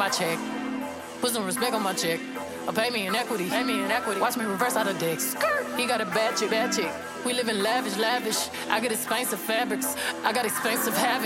my check. Put some respect on my check. Or pay me in equity. Pay me in equity. Watch me reverse out of dicks. He got a bad chick, bad chick. We live in lavish, lavish. I got expensive fabrics. I got expensive habits.